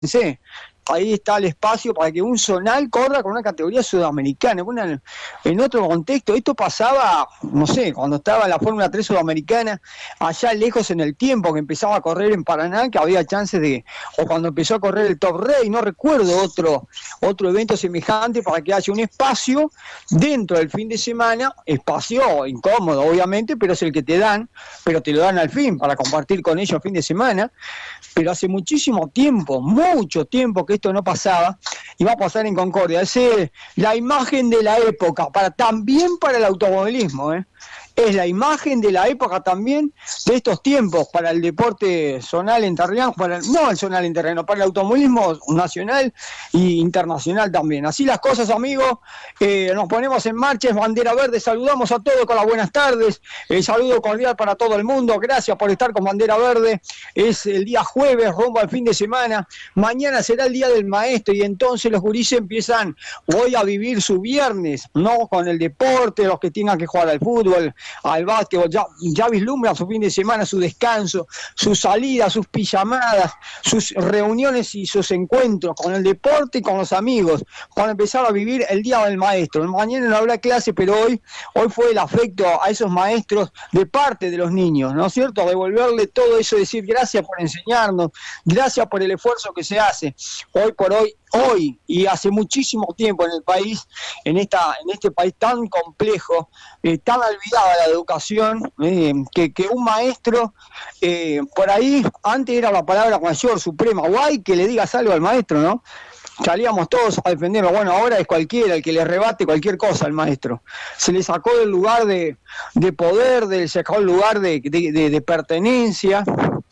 fíjense, ahí está el espacio para que un zonal corra con una categoría sudamericana. Bueno, en otro contexto, esto pasaba, no sé, cuando estaba la Fórmula 3 sudamericana, allá lejos en el tiempo, que empezaba a correr en Paraná, que había chances de, o cuando empezó a correr el Top Race, no recuerdo otro evento semejante para que haya un espacio dentro del fin de semana, espacio incómodo obviamente, pero es el que te dan, pero te lo dan al fin para compartir con ellos el fin de semana. Pero hace muchísimo tiempo, mucho tiempo que esto no pasaba, y va a pasar en Concordia. Es la imagen de la época, también para el automovilismo, es la imagen de la época también de estos tiempos para el deporte zonal entrerriano, no el zonal entrerriano, para el automovilismo nacional e internacional también. Así las cosas, amigos, nos ponemos en marcha, es Bandera Verde, saludamos a todos con las buenas tardes, saludo cordial para todo el mundo, gracias por estar con Bandera Verde, es el día jueves, rumbo al fin de semana, mañana será el día del maestro y entonces los gurises empiezan hoy a vivir su viernes, ¿no? Con el deporte, los que tengan que jugar al fútbol, al básquetbol, ya vislumbran su fin de semana, su descanso, su salida, sus pijamadas, sus reuniones y sus encuentros con el deporte y con los amigos, para empezar a vivir el día del maestro. Mañana no habrá clase, pero hoy fue el afecto a esos maestros de parte de los niños, ¿no es cierto? Devolverle todo eso, decir gracias por enseñarnos, gracias por el esfuerzo que se hace hoy por hoy y hace muchísimo tiempo en el país, en este país tan complejo, tan olvidada la educación, que un maestro, por ahí, antes era la palabra mayor, suprema, guay, que le digas algo al maestro, ¿no? Salíamos todos a defenderlo. Bueno, ahora es cualquiera el que le rebate cualquier cosa al maestro. Se le sacó del lugar de poder, se sacó el lugar de pertenencia,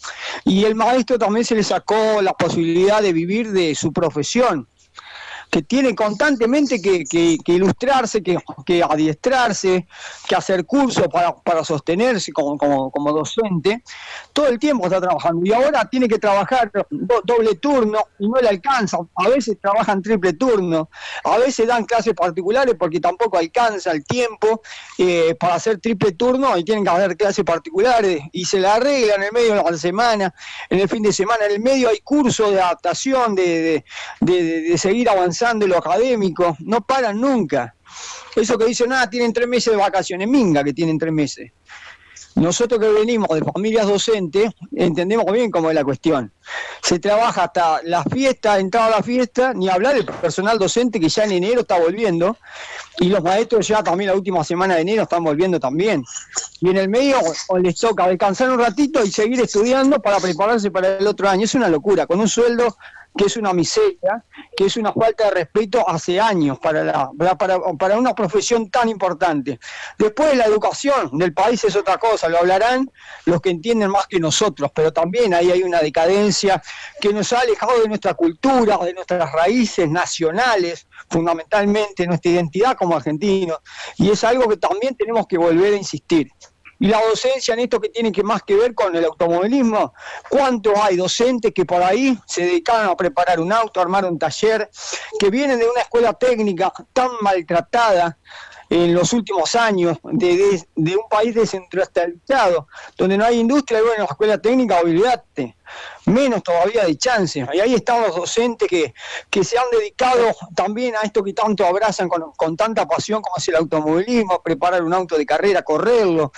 y el maestro también se le sacó la posibilidad de vivir de su profesión, que tiene constantemente que ilustrarse, que adiestrarse, que hacer cursos para sostenerse como docente. Todo el tiempo está trabajando y ahora tiene que trabajar doble turno y no le alcanza. A veces trabajan triple turno, a veces dan clases particulares porque tampoco alcanza el tiempo para hacer triple turno y tienen que hacer clases particulares y se la arreglan en el medio de la semana, en el fin de semana. En el medio hay cursos de adaptación, de seguir avanzando en lo académico, no paran nunca. Eso que dicen, tienen 3 meses de vacaciones, minga que tienen 3 meses. Nosotros que venimos de familias docentes, entendemos bien cómo es la cuestión. Se trabaja hasta la fiesta, entrada a la fiesta, ni hablar del personal docente que ya en enero está volviendo, y los maestros ya también la última semana de enero están volviendo también. Y en el medio les toca descansar un ratito y seguir estudiando para prepararse para el otro año. Es una locura, con un sueldo que es una miseria, que es una falta de respeto hace años para una profesión tan importante. Después la educación del país es otra cosa, lo hablarán los que entienden más que nosotros, pero también ahí hay una decadencia que nos ha alejado de nuestra cultura, de nuestras raíces nacionales, fundamentalmente nuestra identidad como argentinos, y es algo que también tenemos que volver a insistir. Y la docencia en esto que tiene más que ver con el automovilismo, ¿cuánto hay docentes que por ahí se dedicaron a preparar un auto, a armar un taller, que vienen de una escuela técnica tan maltratada en los últimos años, de un país descentralizado, donde no hay industria? Y bueno, la escuela técnica, olvídate, menos todavía de chance. Y ahí están los docentes que se han dedicado también a esto que tanto abrazan con tanta pasión como es el automovilismo, preparar un auto de carrera, correrlo,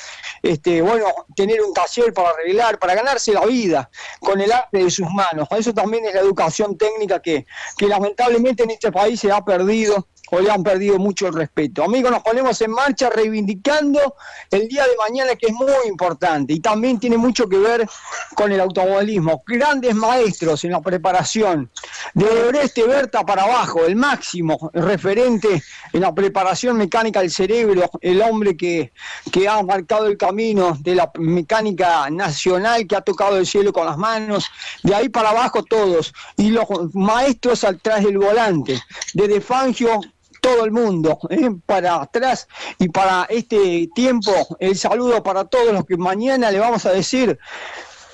tener un taller para arreglar, para ganarse la vida con el arte de sus manos. Eso también es la educación técnica que lamentablemente en este país se ha perdido, o le han perdido mucho el respeto. Amigos, nos ponemos en marcha reivindicando el día de mañana, que es muy importante y también tiene mucho que ver con el automovilismo. Grandes maestros en la preparación, de Oreste Berta para abajo, el máximo referente en la preparación mecánica del cerebro, el hombre que ha marcado el camino de la mecánica nacional, que ha tocado el cielo con las manos, de ahí para abajo todos, y los maestros atrás del volante, desde Fangio, todo el mundo, para atrás. Y para este tiempo, el saludo para todos los que mañana le vamos a decir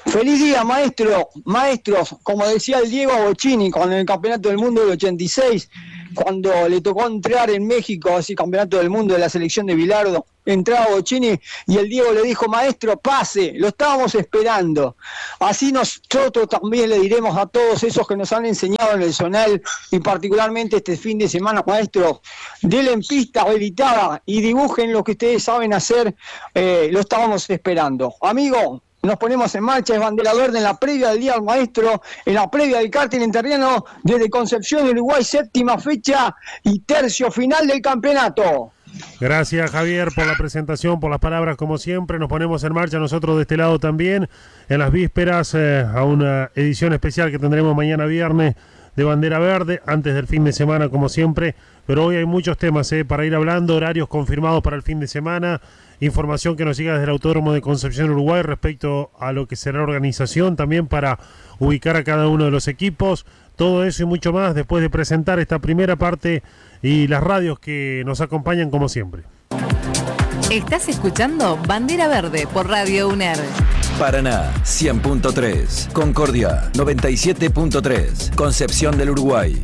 Feliz día, maestro. Maestros, como decía el Diego Bocchini con el Campeonato del Mundo del 86, cuando le tocó entrar en México, así Campeonato del Mundo de la selección de Bilardo, entraba Bocchini y el Diego le dijo, maestro, pase, lo estábamos esperando. Así nosotros también le diremos a todos esos que nos han enseñado en el zonal y particularmente este fin de semana, maestro, denle en pista habilitada y dibujen lo que ustedes saben hacer, lo estábamos esperando. Amigo, nos ponemos en marcha, es bandera verde en la previa del Día del Maestro, en la previa del karting entrerriano desde Concepción, Uruguay, 7ª fecha y tercio final del campeonato. Gracias, Javier, por la presentación, por las palabras, como siempre. Nos ponemos en marcha nosotros de este lado también, en las vísperas a una edición especial que tendremos mañana viernes de bandera verde, antes del fin de semana, como siempre. Pero hoy hay muchos temas para ir hablando, horarios confirmados para el fin de semana, información que nos llega desde el Autódromo de Concepción, Uruguay, respecto a lo que será la organización, también para ubicar a cada uno de los equipos. Todo eso y mucho más después de presentar esta primera parte y las radios que nos acompañan como siempre. Estás escuchando Bandera Verde por Radio UNER. Paraná 100.3, Concordia 97.3, Concepción del Uruguay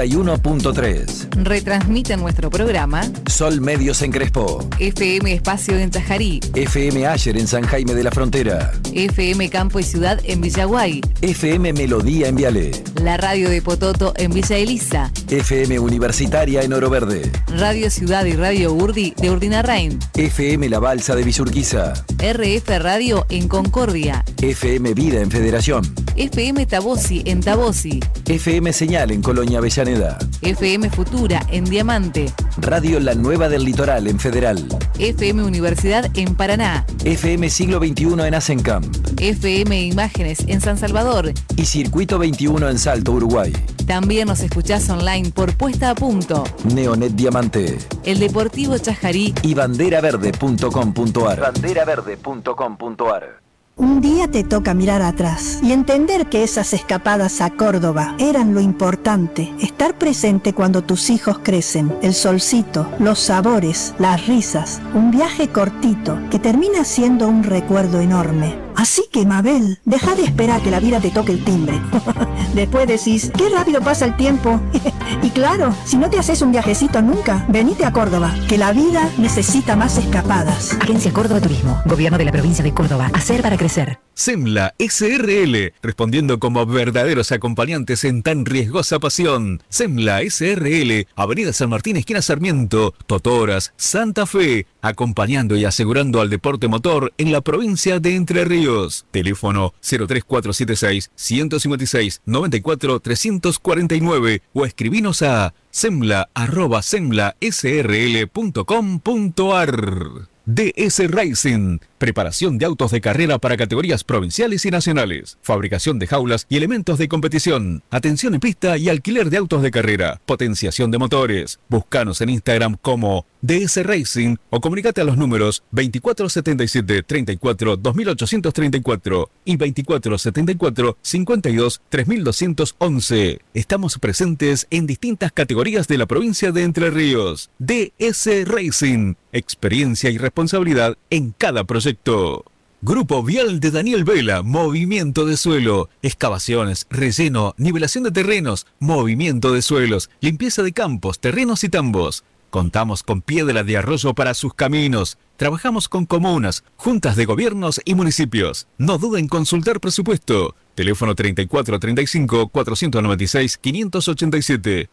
91.3. Retransmite nuestro programa Sol Medios en Crespo, FM Espacio en Tajarí, FM Ayer en San Jaime de la Frontera, FM Campo y Ciudad en Villaguay, FM Melodía en Viale, la radio de Pototo en Villa Elisa, FM Universitaria en Oro Verde, Radio Ciudad y Radio Urdi de Urdinarrain, FM La Balsa de Villurquiza, RF Radio en Concordia, FM Vida en Federación, FM Tabosi en Tabosi, FM Señal en Colonia Avellaneda, FM Futura en Diamante, Radio La Nueva del Litoral en Federal, FM Universidad en Paraná, FM Siglo XXI en Asencamp, FM Imágenes en San Salvador y Circuito 21 en Salto, Uruguay. También nos escuchás online por Puesta a Punto, Neonet Diamante, El Deportivo Chajarí y banderaverde.com.ar. Banderaverde.com.ar. Un día te toca mirar atrás y entender que esas escapadas a Córdoba eran lo importante, estar presente cuando tus hijos crecen, el solcito, los sabores, las risas, un viaje cortito que termina siendo un recuerdo enorme. Así que, Mabel, deja de esperar que la vida te toque el timbre. Después decís, qué rápido pasa el tiempo. Y claro, si no te haces un viajecito nunca, venite a Córdoba, que la vida necesita más escapadas. Agencia Córdoba Turismo, Gobierno de la Provincia de Córdoba. Hacer para crecer. SEMLA SRL, respondiendo como verdaderos acompañantes en tan riesgosa pasión. SEMLA SRL, Avenida San Martín, esquina Sarmiento, Totoras, Santa Fe, acompañando y asegurando al deporte motor en la provincia de Entre Ríos. Teléfono 03476-156-94-349 o escribinos a semla@semlasrl.com.ar. DS Racing, preparación de autos de carrera para categorías provinciales y nacionales, fabricación de jaulas y elementos de competición, atención en pista y alquiler de autos de carrera, potenciación de motores. Búscanos en Instagram como DS Racing o comunicate a los números 2477-34-2834 y 2474-52-3211. Estamos presentes en distintas categorías de la provincia de Entre Ríos. DS Racing, experiencia y responsabilidad en cada proyecto. Grupo Vial de Daniel Vela, movimiento de suelo, excavaciones, relleno, nivelación de terrenos, movimiento de suelos, limpieza de campos, terrenos y tambos. Contamos con piedra de arroyo para sus caminos. Trabajamos con comunas, juntas de gobiernos y municipios. No duden en consultar presupuesto. Teléfono 3435-496-587.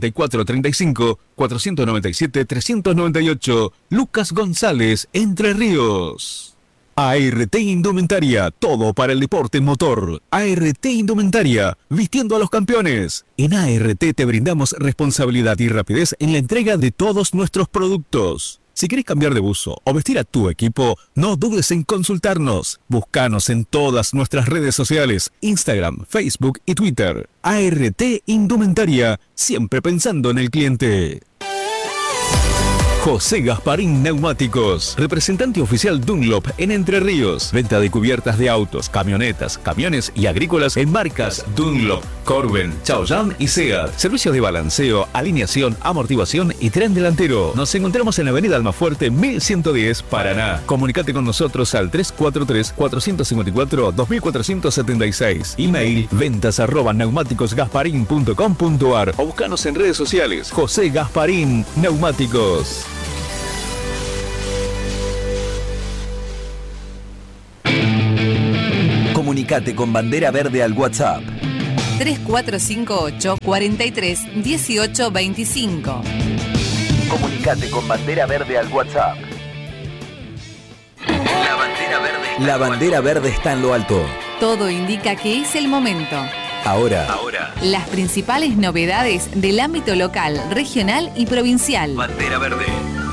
3435-497-398. Lucas González, Entre Ríos. ART Indumentaria, todo para el deporte motor. ART Indumentaria, vistiendo a los campeones. En ART te brindamos responsabilidad y rapidez en la entrega de todos nuestros productos. Si querés cambiar de buzo o vestir a tu equipo, no dudes en consultarnos. Búscanos en todas nuestras redes sociales, Instagram, Facebook y Twitter. ART Indumentaria, siempre pensando en el cliente. José Gasparín Neumáticos, representante oficial Dunlop en Entre Ríos. Venta de cubiertas de autos, camionetas, camiones y agrícolas en marcas Dunlop, Corben, Chaoyang y Seat. Servicios de balanceo, alineación, amortiguación y tren delantero. Nos encontramos en la avenida Almafuerte 1110, Paraná. Comunicate con nosotros al 343-454-2476. Email ventas@neumáticosgasparin.com.ar o buscanos en redes sociales. José Gasparín Neumáticos. Comunicate con Bandera Verde al WhatsApp 3458 43 18 25. Comunicate con Bandera Verde al WhatsApp. La bandera verde está en lo alto. Todo indica que es el momento. Ahora. Las principales novedades del ámbito local, regional y provincial. Bandera Verde.